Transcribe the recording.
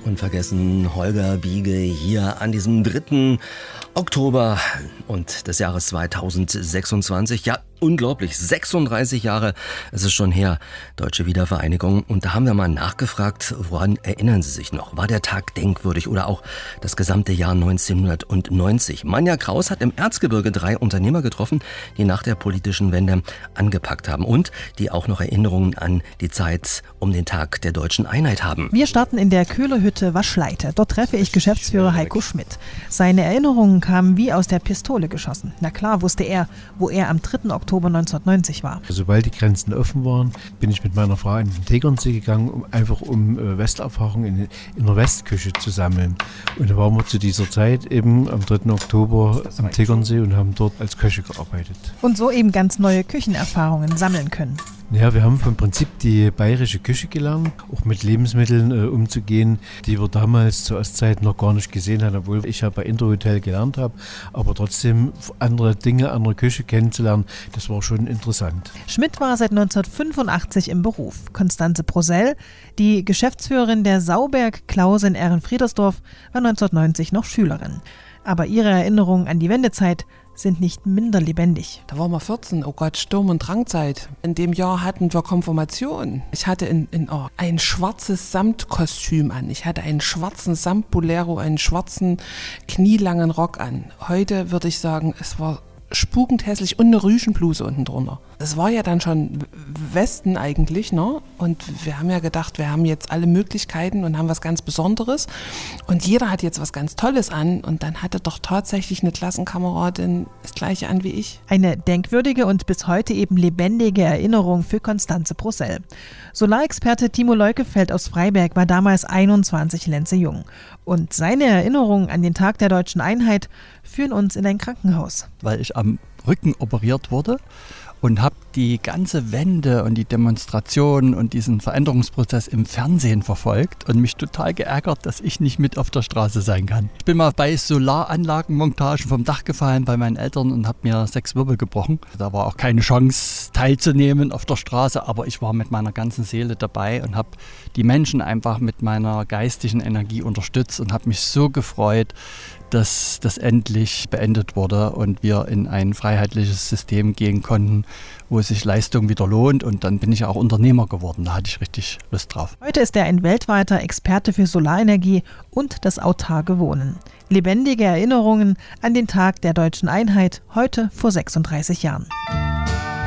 unvergessen Holger Biege hier an diesem 3. Oktober und des Jahres 2026. Ja, unglaublich, 36 Jahre, es ist schon her, Deutsche Wiedervereinigung. Und da haben wir mal nachgefragt, woran erinnern Sie sich noch? War der Tag denkwürdig oder auch das gesamte Jahr 1990? Manja Kraus hat im Erzgebirge 3 Unternehmer getroffen, die nach der politischen Wende angepackt haben und die auch noch Erinnerungen an die Zeit um den Tag der Deutschen Einheit haben. Wir starten in der Köhlerhütte Waschleite. Dort treffe ich Geschäftsführer Heiko Schmidt. Seine Erinnerungen kamen wie aus der Pistole geschossen. Na klar wusste er, wo er am 3. Oktober 1990 war. Sobald die Grenzen offen waren, bin ich mit meiner Frau in den Tegernsee gegangen, um Westerfahrung in der Westküche zu sammeln. Und da waren wir zu dieser Zeit eben am 3. Oktober am Tegernsee und haben dort als Köche gearbeitet. Und so eben ganz neue Küchenerfahrungen sammeln können. Ja, wir haben vom Prinzip die bayerische Küche gelernt, auch mit Lebensmitteln umzugehen, die wir damals zur Ostzeit noch gar nicht gesehen hatten, obwohl ich ja bei Interhotel gelernt habe. Aber trotzdem andere Dinge, andere Küche kennenzulernen, das war schon interessant. Schmidt war seit 1985 im Beruf. Konstanze Prosell, die Geschäftsführerin der Sauberg Klause in Ehrenfriedersdorf, war 1990 noch Schülerin. Aber ihre Erinnerungen an die Wendezeit sind nicht minder lebendig. Da waren wir 14, oh Gott, Sturm- und Drangzeit. In dem Jahr hatten wir Konfirmation. Ich hatte ein schwarzes Samtkostüm an. Ich hatte einen schwarzen Samtbolero, einen schwarzen knielangen Rock an. Heute würde ich sagen, es war spukend hässlich und eine Rüschenbluse unten drunter. Das war ja dann schon Westen eigentlich, ne? Und wir haben ja gedacht, wir haben jetzt alle Möglichkeiten und haben was ganz Besonderes. Und jeder hat jetzt was ganz Tolles an. Und dann hatte doch tatsächlich eine Klassenkameradin das Gleiche an wie ich. Eine denkwürdige und bis heute eben lebendige Erinnerung für Konstanze Prosell. Solarexperte Timo Leukefeld aus Freiberg war damals 21 Lenze jung. Und seine Erinnerungen an den Tag der Deutschen Einheit führen uns in ein Krankenhaus. Weil ich am Rücken operiert wurde und habe die ganze Wende und die Demonstration und diesen Veränderungsprozess im Fernsehen verfolgt und mich total geärgert, dass ich nicht mit auf der Straße sein kann. Ich bin mal bei Solaranlagenmontagen vom Dach gefallen bei meinen Eltern und habe mir 6 Wirbel gebrochen. Da war auch keine Chance teilzunehmen auf der Straße, aber ich war mit meiner ganzen Seele dabei und habe die Menschen einfach mit meiner geistigen Energie unterstützt und habe mich so gefreut, dass das endlich beendet wurde und wir in ein freiheitliches System gehen konnten, wo sich Leistung wieder lohnt. Und dann bin ich auch Unternehmer geworden. Da hatte ich richtig Lust drauf. Heute ist er ein weltweiter Experte für Solarenergie und das autarke Wohnen. Lebendige Erinnerungen an den Tag der Deutschen Einheit, heute vor 36 Jahren.